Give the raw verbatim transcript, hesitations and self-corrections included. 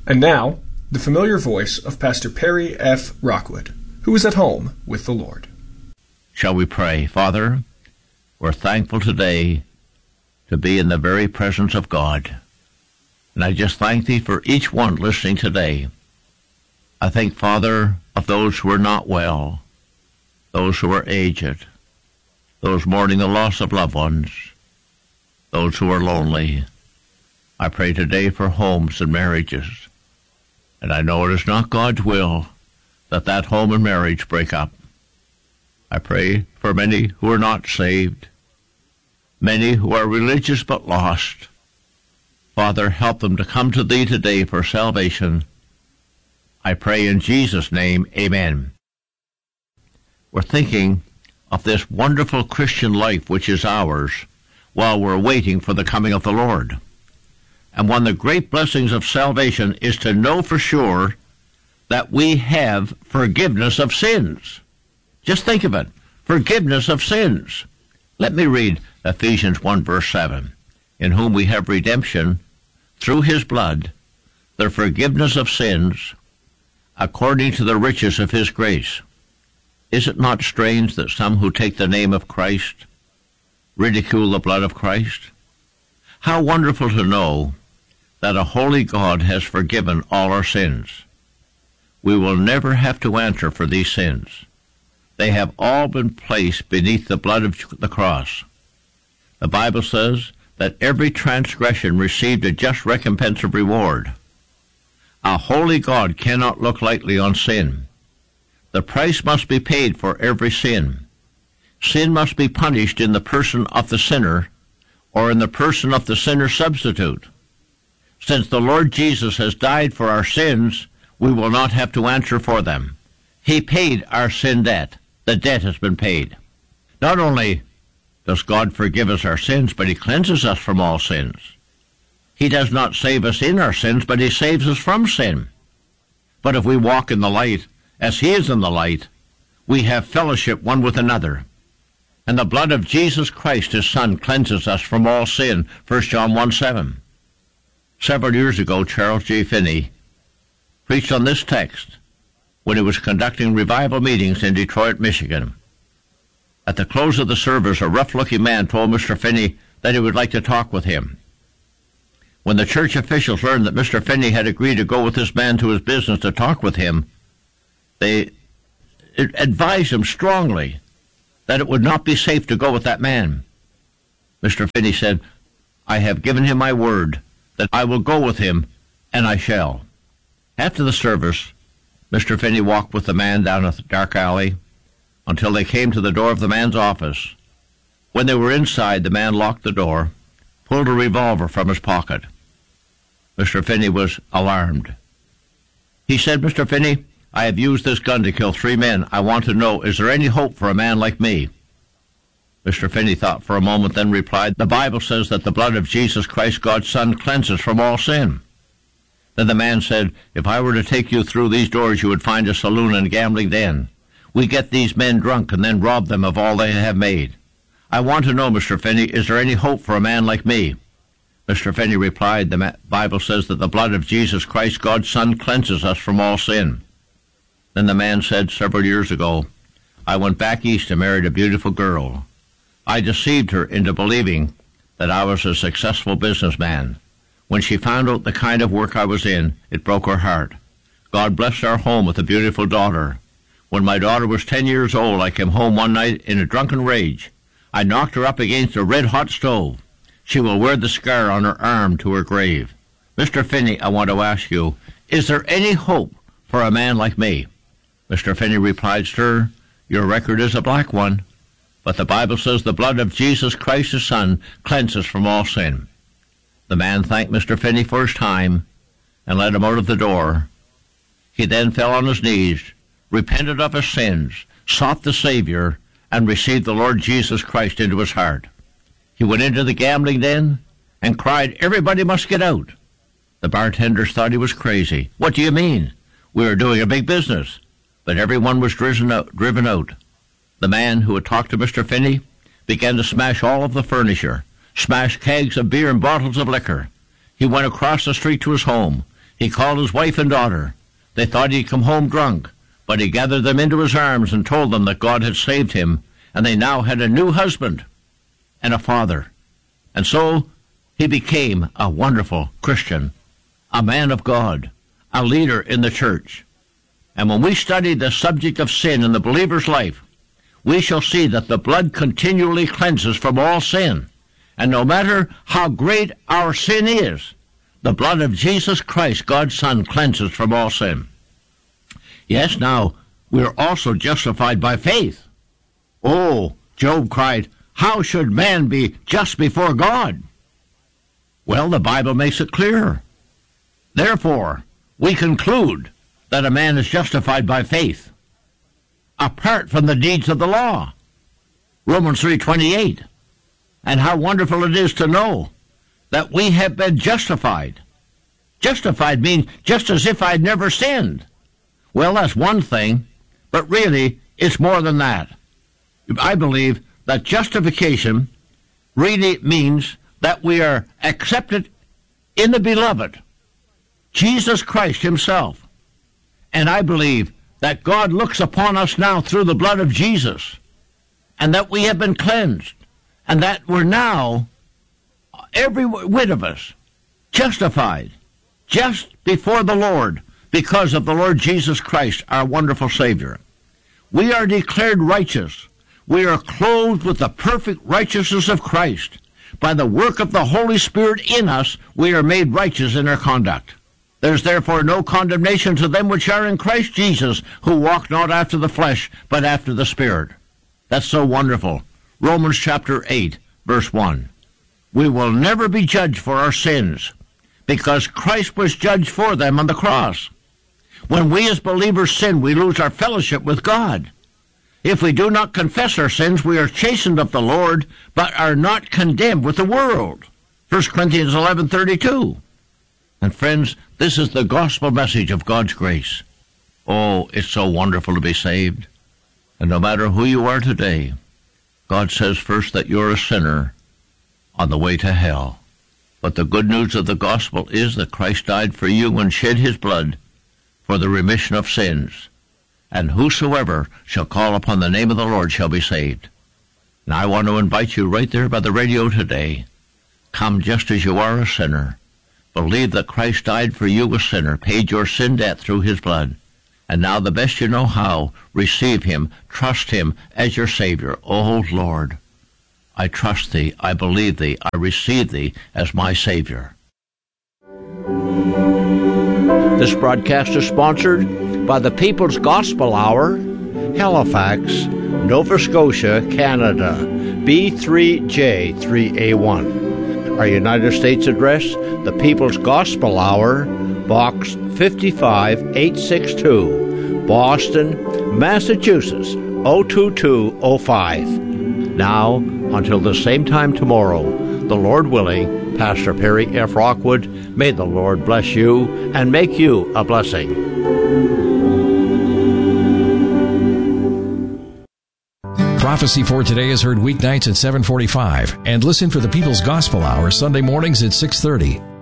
And now, the familiar voice of Pastor Perry F. Rockwood, who is at home with the Lord. Shall we pray? Father, we're thankful today to be in the very presence of God. And I just thank Thee for each one listening today. I thank, Father, of those who are not well, those who are aged, those mourning the loss of loved ones, those who are lonely. I pray today for homes and marriages. And I know it is not God's will that that home and marriage break up. I pray for many who are not saved, many who are religious but lost. Father, help them to come to Thee today for salvation. I pray in Jesus' name, amen. We're thinking of this wonderful Christian life which is ours while we're waiting for the coming of the Lord. And one of the great blessings of salvation is to know for sure that we have forgiveness of sins. Just think of it, forgiveness of sins. Let me read Ephesians one, verse seven. In whom we have redemption through His blood, the forgiveness of sins, according to the riches of His grace. Is it not strange that some who take the name of Christ ridicule the blood of Christ? How wonderful to know that a holy God has forgiven all our sins. We will never have to answer for these sins. They have all been placed beneath the blood of the cross. The Bible says that every transgression received a just recompense of reward. A holy God cannot look lightly on sin. The price must be paid for every sin. Sin must be punished in the person of the sinner or in the person of the sinner's substitute. Since the Lord Jesus has died for our sins, we will not have to answer for them. He paid our sin debt. The debt has been paid. Not only does God forgive us our sins, but He cleanses us from all sins. He does not save us in our sins, but He saves us from sin. But if we walk in the light, as He is in the light, we have fellowship one with another. And the blood of Jesus Christ, His Son, cleanses us from all sin, First John one, seven. Several years ago, Charles J. Finney preached on this text when he was conducting revival meetings in Detroit, Michigan. At the close of the service, a rough-looking man told Mister Finney that he would like to talk with him. When the church officials learned that Mister Finney had agreed to go with this man to his business to talk with him, they advised him strongly that it would not be safe to go with that man. Mister Finney said, "I have given him my word that I will go with him, and I shall." After the service, Mister Finney walked with the man down a dark alley until they came to the door of the man's office. When they were inside, the man locked the door, pulled a revolver from his pocket. Mister Finney was alarmed. He said, "Mister Finney, I have used this gun to kill three men. I want to know, is there any hope for a man like me?" Mister Finney thought for a moment, then replied, "The Bible says that the blood of Jesus Christ, God's Son, cleanses from all sin." Then the man said, "If I were to take you through these doors, you would find a saloon and gambling den. We get these men drunk and then rob them of all they have made. I want to know, Mister Finney, is there any hope for a man like me?" Mister Finney replied, "The Bible says that the blood of Jesus Christ, God's Son, cleanses us from all sin." Then the man said, "Several years ago, I went back east and married a beautiful girl. I deceived her into believing that I was a successful businessman. When she found out the kind of work I was in, it broke her heart. God blessed our home with a beautiful daughter. When my daughter was ten years old, I came home one night in a drunken rage. I knocked her up against a red-hot stove. She will wear the scar on her arm to her grave. Mister Finney, I want to ask you, is there any hope for a man like me?" Mister Finney replied, "Sir, your record is a black one. But the Bible says the blood of Jesus Christ, His Son, cleanses from all sin." The man thanked Mister Finney for his time and led him out of the door. He then fell on his knees, repented of his sins, sought the Savior, and received the Lord Jesus Christ into his heart. He went into the gambling den and cried, "Everybody must get out." The bartenders thought he was crazy. "What do you mean? We are doing a big business." But everyone was driven out. Driven out. The man who had talked to Mister Finney began to smash all of the furniture, smash kegs of beer and bottles of liquor. He went across the street to his home. He called his wife and daughter. They thought he'd come home drunk, but he gathered them into his arms and told them that God had saved him, and they now had a new husband and a father. And so he became a wonderful Christian, a man of God, a leader in the church. And when we study the subject of sin in the believer's life, we shall see that the blood continually cleanses from all sin. And no matter how great our sin is, the blood of Jesus Christ, God's Son, cleanses from all sin. Yes, now, we are also justified by faith. Oh, Job cried, how should man be just before God? Well, the Bible makes it clear. Therefore, we conclude that a man is justified by faith, apart from the deeds of the law. Romans three twenty-eight. And how wonderful it is to know that we have been justified. Justified means just as if I'd never sinned. Well, that's one thing, but really it's more than that. I believe that justification really means that we are accepted in the beloved, Jesus Christ himself. And I believe that God looks upon us now through the blood of Jesus, and that we have been cleansed, and that we're now, every whit of us, justified just before the Lord because of the Lord Jesus Christ, our wonderful Savior. We are declared righteous. We are clothed with the perfect righteousness of Christ. By the work of the Holy Spirit in us, we are made righteous in our conduct. There's therefore no condemnation to them which are in Christ Jesus, who walk not after the flesh, but after the Spirit. That's so wonderful. Romans chapter eight, verse one. We will never be judged for our sins, because Christ was judged for them on the cross. When we as believers sin, we lose our fellowship with God. If we do not confess our sins, we are chastened of the Lord, but are not condemned with the world. First Corinthians eleven thirty-two. And friends, this is the gospel message of God's grace. Oh, it's so wonderful to be saved. And no matter who you are today, God says first that you're a sinner on the way to hell. But the good news of the gospel is that Christ died for you and shed his blood for the remission of sins. And whosoever shall call upon the name of the Lord shall be saved. And I want to invite you right there by the radio today. Come just as you are, a sinner. Believe that Christ died for you, a sinner, paid your sin debt through his blood. And now, the best you know how, receive him, trust him as your Savior. Oh, Lord, I trust thee, I believe thee, I receive thee as my Savior. This broadcast is sponsored by the People's Gospel Hour, Halifax, Nova Scotia, Canada, B three J three A one. Our United States address, the People's Gospel Hour, Box fifty-five eight sixty-two, Boston, Massachusetts, oh two two oh five. Now, until the same time tomorrow, the Lord willing, Pastor Perry F. Rockwood, may the Lord bless you and make you a blessing. Prophecy for Today is heard weeknights at seven forty-five, and listen for the People's Gospel Hour Sunday mornings at six thirty.